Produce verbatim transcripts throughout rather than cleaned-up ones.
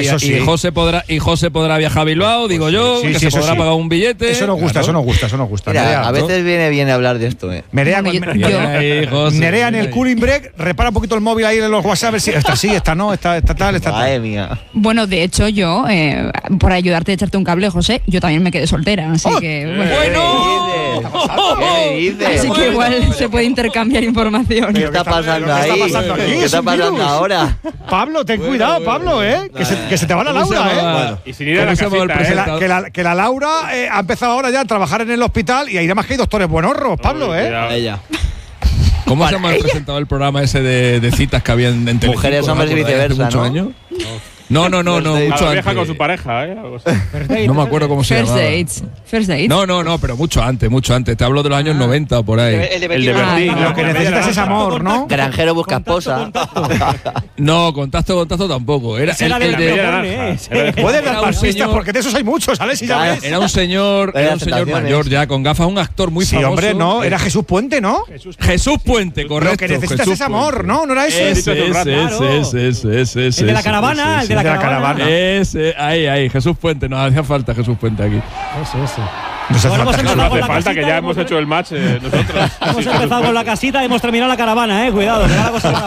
y, eso sí. y José podrá y José podrá viajar a Bilbao, digo yo, sí, que sí, se podrá sí. pagar un billete. Eso nos gusta, claro. eso nos gusta, eso nos gusta. Mira, Nerea, a veces viene bien hablar de esto, eh. Nerea, Bueno, con- yo- yo- Ahí, José, Nerea en el ahí. cooling break, repara un poquito el móvil ahí en los WhatsApp, a ver si esta sí, esta no, esta, esta tal, esta Madre tal. mía. Bueno, de hecho, yo, eh, por ayudarte a echarte un cable, José, yo también me quedé soltera. Así ¡Oh! que, ¿Qué bueno. dices? ¿Qué Así dices? que igual se puede intercambiar información. ¿Qué está pasando ¿Qué está ahí? pasando aquí? ¿Qué Es está un pasando virus. ahora? Pablo, ten Bueno, cuidado, bueno, Pablo, bueno. ¿eh? Que se, que se te va la ¿Cómo se Laura, ¿eh? llamaba? Bueno, y sin ir a la ¿Cómo se llamaba el casita, Que ¿eh? la, que, la, que la Laura eh, ha empezado ahora ya a trabajar en el hospital y ahí nada más que hay doctores buenorros, Pablo, Uy, ¿eh? cuidado. Ella. ¿Cómo se llama el presentador del programa ese de, de citas que había en, en Telecinco? Mujeres, ¿No hombres y me acordáis? Hace viceversa, muchos ¿no? años. No, no, no, no, First date. mucho Cada vieja antes. con su pareja, ¿eh? Algo así. No me acuerdo cómo se First llamaba. dates. First dates. No, no, no, pero mucho antes, mucho antes. Te hablo de los años noventa o por ahí. El de Berlín. Ah, Lo que necesitas es amor, ¿no? Granjero busca esposa. No, contacto, contacto tampoco. Era Ese el, era el de de- media Porne, naranja. ese. Era de- Puedes Era dar un más pistas señor- porque de esos hay muchos, ¿sabes? Si ya Claro. ves. Era un señor, Era era un señor tentaciones. mayor ya con gafas, un actor muy Sí, famoso. hombre, no, era Jesús Puente, ¿no? Jesús Puente, correcto. Lo que necesitas Jesús es amor, Puente. ¿no? ¿No era ese? Ese, Ese, ese, claro. ese, ese, ese, ese, El de la ese, caravana, ese, el de la el de la caravana. caravana. Ese, ahí, ahí, Jesús Puente, nos hacía falta Jesús Puente aquí. Ese, ese. No hace Bueno, falta hemos que- No empezado hace con la falta, que casita, ya hemos hecho el match eh, nosotros. Hemos Sí, empezado con la casita y hemos terminado la caravana, eh. Cuidado, que va la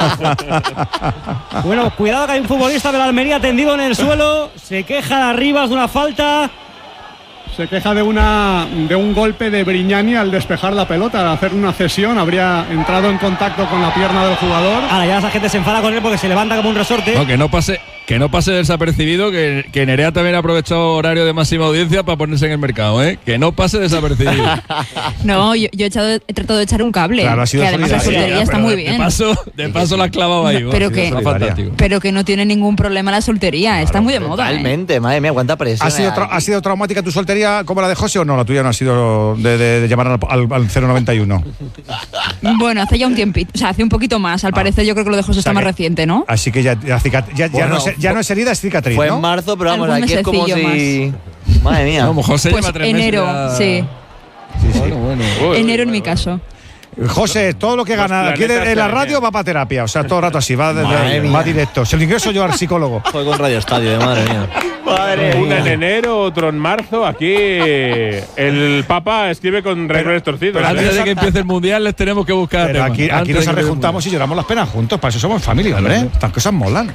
cosa. Bueno, cuidado que hay un futbolista de la Almería tendido en el suelo. Se queja de Arribas de una falta. Se queja de una de un golpe de Brignani al despejar la pelota, al hacer una cesión, habría entrado en contacto con la pierna del jugador. Ahora ya esa gente se enfada con él porque se levanta como un resorte. No, que no pase, que no pase desapercibido, que, que Nerea también ha aprovechado horario de máxima audiencia para ponerse en el mercado, ¿eh? Que no pase desapercibido. No, yo, yo he, echado, he tratado de echar un cable. Claro, ha sido que además la solidaria, soltería está Pero muy de- bien. De paso, de paso la has clavado ahí. No, vos. pero Sí, que- está Solidaria. fantástico. Pero que no tiene ningún problema la soltería. está muy de moda. ¿eh? Totalmente, madre mía, cuánta presión. ¿Ha sido, hay tra- aquí. ¿Ha sido traumática tu soltería como la de José o no? La tuya no ha sido de, de- de llamar al, al, al cero noventa y uno. Bueno, hace ya un tiempito. O sea, hace un poquito más. Al parecer, yo creo que lo de José está sea más que- reciente, ¿no? Así que ya, ya, cicat- ya, ya Bueno, no, es, ya no es herida, es cicatriz, Fue ¿no? en marzo, pero vamos, Algún aquí es como mesecillo si. Madre mía. Vamos, José Pues lleva tres enero, meses ya- sí. Bueno, bueno. Uy, Enero en bueno, mi caso. José, todo lo que Los gana aquí en planetas en la se radio alinean. va para terapia. O sea, todo el rato así, va, de- Madre de- mía. va directo. Si el ingreso yo al psicólogo. Fue con Radio Estadio, de madre mía. Madre Uno en mía. enero, otro en marzo. Aquí el Papa escribe con renglones torcidos. pero ¿eh? Antes de que empiece el mundial les tenemos que buscar Pero tema. aquí, aquí Antes de nos que empiece el rejuntamos y lloramos las penas juntos. Para eso somos familia, hombre. Estas cosas molan.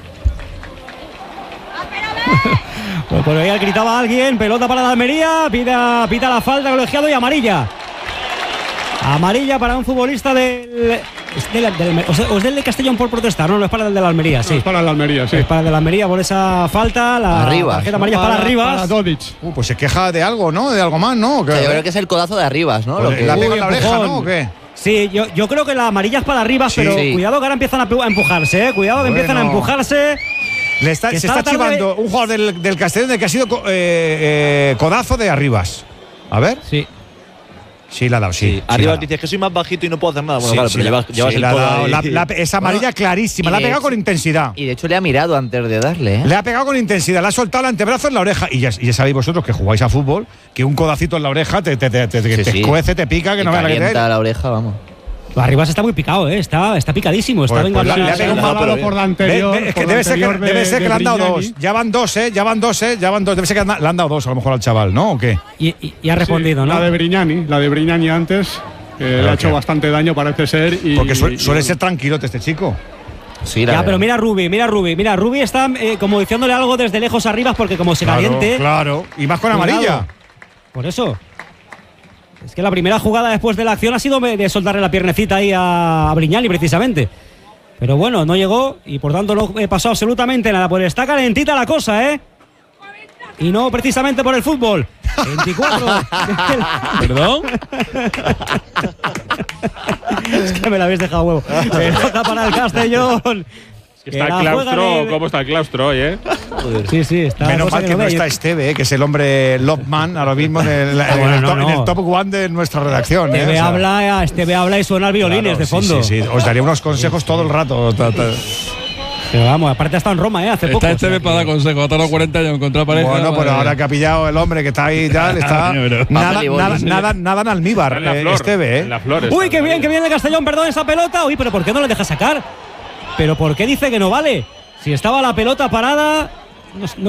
Pues por ahí gritaba alguien, pelota para la Almería, pita, pita la falta, colegiado y amarilla. Amarilla para un futbolista del. es del, del- o sea, o es del de Castellón por protestar, no, no es para el de la Almería, sí. Es para la Almería, sí. Es para el de la Almería por esa falta. La Arribas. tarjeta amarilla es para Para Arribas. Dodic. Uh, pues se queja de algo, ¿no? De algo más, ¿no? ¿O qué? O sea, yo creo que es el codazo de Arribas, ¿no? Lo Pues que- la pega Uy, en la oreja, empujón. ¿no? ¿O qué? Sí, yo, yo creo que la amarilla es para Arribas, Sí. pero Sí. cuidado que ahora empiezan a, pu- a empujarse, ¿eh? Cuidado que Bueno. empiezan a empujarse. Le está, Que se está está la tarde- chivando un jugador del, del Castellón de que ha sido co- eh, eh, codazo de Arribas. A ver. Sí. Sí, la ha dado, sí. Sí, sí, la ha Arribas dado. dices que soy más bajito y no puedo hacer nada. Bueno, Sí, claro, sí, pero la- llevas, llevas sí, el la ha codo dado. ahí. La- la- esa amarilla Bueno, clarísima, y la ha de pegado hecho- con intensidad. Y de hecho le ha mirado antes de darle, ¿eh? Le ha pegado con intensidad, le ha soltado el antebrazo en la oreja. Y ya, y ya sabéis vosotros que jugáis a fútbol, que un codacito en la oreja te, te, te, te, Sí, te sí. escuece, te pica, que Y no veas la que te calienta la oreja, vamos. Arribas está muy picado, ¿eh? Está, está picadísimo. Está Pues- venga, pues la- sí, le ha sí, pegado sí. un Está malado por la anterior. Ve- ve- es que por la debe ser que, anterior de- debe ser que de le han dado Brignani. dos. Ya van dos, ¿eh? Ya van dos, ¿eh? Ya van dos. Debe ser que le han dado dos a lo mejor al chaval, ¿no? ¿O qué? Y, y- y ha respondido, Sí, ¿no? La de Brignani, la de Brignani antes, que le ha hecho que- bastante daño, parece ser. Y, Porque suele, y- suele ser tranquilote este chico. Sí, la Ya, verdad. pero mira a Rubi, mira a Rubi, mira, Rubi está eh, como diciéndole algo desde lejos arriba porque como se Claro, caliente. claro. Y más con Cuidado. amarilla. Por eso. Es que la primera jugada después de la acción ha sido de soltarle la piernecita ahí a, a Brignani precisamente. Pero bueno, no llegó y por tanto no eh, pasó absolutamente nada. Pues está calentita la cosa, ¿eh? Y no precisamente por el fútbol. veinticuatro. ¿Perdón? Es que me la habéis dejado huevo. Pelota para el Castellón. Es que está Que el la claustro. juegan en- ¿Cómo está el claustro hoy, eh? Sí, sí, está. Menos cosa mal que lo no ve. está Esteve, eh, que es el hombre Loveman ahora mismo en el, en bueno, el no, top, en el no. top one de nuestra redacción. eh, Esteve o sea, habla, Esteve habla y suena violines claro, de sí, fondo. Sí, sí, os daría unos consejos todo el rato. ta, ta. Pero vamos, aparte ha estado en Roma, ¿eh? Hace poco. Está o este sea vez para dar que- consejos. Ha tardado cuarenta años en encontrar pareja. Bueno, pero madre ahora mía. que ha pillado el hombre que está ahí ya, le está Pero- nada, Papel y nada, bolis. nada, nada en almíbar, Está en la eh, flor. Esteve, ¿eh? En la flor está Uy, qué bien, ahí. qué bien el Castellón, perdón esa pelota. Uy, pero ¿por qué no le deja sacar? ¿Pero por qué dice que no vale? Si estaba la pelota parada, no, no